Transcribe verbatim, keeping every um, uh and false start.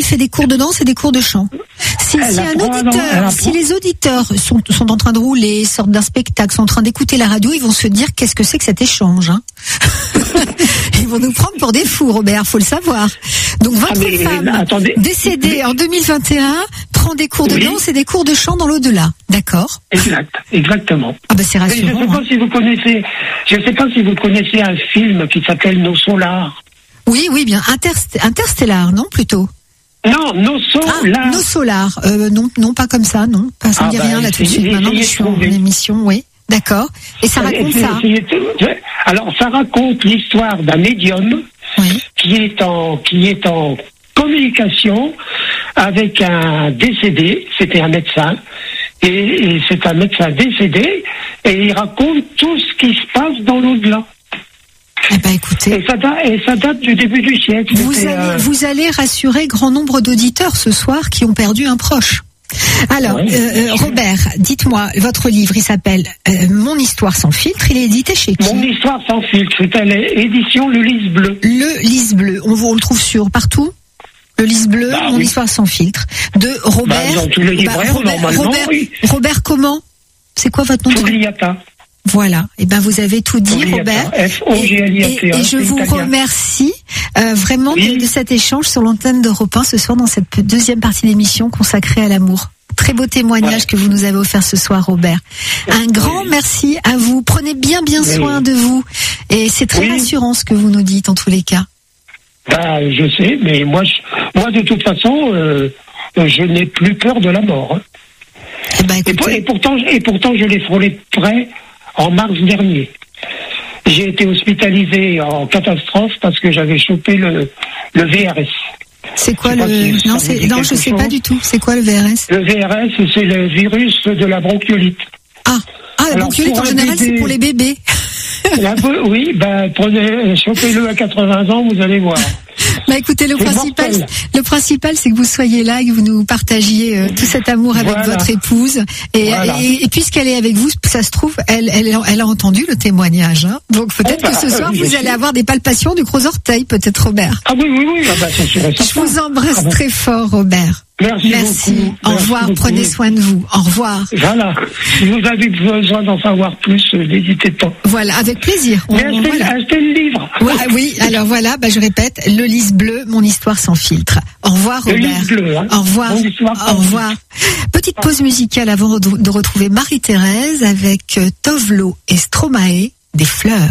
elle fait des cours de danse et des cours de chant. Si, si un auditeur, si les auditeurs sont, sont en train de rouler, sortent d'un spectacle, sont en train d'écouter la radio, ils vont se dire qu'est-ce que c'est que cet échange, hein. Ils vont nous prendre pour des fous, Robert, faut le savoir. Donc votre ah mais, femme, attendez. décédée en deux mille vingt et un, prend des cours de oui. danse et des cours de chant dans l'au-delà. D'accord. Exact, exactement. Ah ben c'est rassurant. Mais je ne sais pas hein. si vous connaissez, je sais pas si vous connaissez un film qui s'appelle Nos Solars. Oui, oui, bien. Interst- Interstellar, non, plutôt. Non, Nos Solars. Ah, Nos Solars. Euh, non, non, pas comme ça, non. Pas, ça ne ah dit bah, rien là tout de suite. Maintenant, je suis en émission, oui. D'accord. Et ça raconte ça. Alors, ça raconte l'histoire d'un médium oui. qui est en, qui est en communication avec un décédé. C'était un médecin. Et, et c'est un médecin décédé. Et il raconte tout ce qui se passe dans l'au-delà. Eh ben, écoutez. Et ça, date, et ça date du début du siècle. Vous allez, euh... vous allez rassurer grand nombre d'auditeurs ce soir qui ont perdu un proche. Alors, oui. euh, Robert, dites-moi, votre livre, il s'appelle euh, Mon Histoire sans filtre, il est édité chez qui ? Mon Histoire sans filtre, c'est à l'édition Le Lys Bleu. Le Lys Bleu, on, on le trouve sur partout ? Le Lys Bleu, bah, Mon oui. Histoire sans filtre, de Robert. Bah, dans tous les libraires, bah, Robert, normalement, Robert, oui. Robert comment ? C'est quoi votre nom ? Fogliata. Voilà, et eh ben vous avez tout dit, Fogliata. Robert. F O G L I A T A, et, et je vous italien. remercie euh, vraiment oui. de, de cet échange sur l'antenne d'Europe un ce soir dans cette deuxième partie d'émission consacrée à l'amour. Très beau témoignage ouais. que vous nous avez offert ce soir, Robert. Un grand oui. merci à vous. Prenez bien bien soin oui. de vous. Et c'est très oui. rassurant ce que vous nous dites en tous les cas. Bah, je sais, mais moi, je, moi de toute façon, euh, je n'ai plus peur de la mort. Hein. Eh ben, et, pour, et, pourtant, et pourtant, je l'ai frôlé de près en mars dernier. J'ai été hospitalisé en catastrophe parce que j'avais chopé le, le V R S. C'est quoi le... Si non, c'est... non je ne sais pas du tout. C'est quoi le V R S ? Le V R S, c'est le virus de la bronchiolite. Ah, ah la Alors, bronchiolite en général, bébé... c'est pour les bébés. La... Oui, ben, prenez, chopez-le à quatre-vingts ans, vous allez voir. Bah écoutez, le c'est principal, mortel. le principal, c'est que vous soyez là et que vous nous partagiez euh, tout cet amour avec voilà. votre épouse. Et, voilà. et, et puisqu'elle est avec vous, ça se trouve, elle, elle, elle a entendu le témoignage. Hein. Donc peut-être oh bah, que ce soir, euh, vous allez avoir des palpations du gros orteil, peut-être, Robert. Ah oui, oui, oui. Ah bah, c'est sûr, c'est Je vous embrasse ah bon. très fort, Robert. Merci, Merci. beaucoup. Au Merci revoir. beaucoup. Prenez soin de vous. Au revoir. Voilà. Si vous avez besoin d'en savoir plus, n'hésitez pas. Voilà, avec plaisir. Mais achetez, voilà. achetez le livre. Ouais, oui, alors voilà, bah, je répète, Le Lys Bleu, Mon Histoire sans filtre. Au revoir, Robert. Le Lys Bleu, hein. Au revoir. Au revoir. Petite pause musicale avant de retrouver Marie-Thérèse avec Tovlo et Stromae, Des fleurs.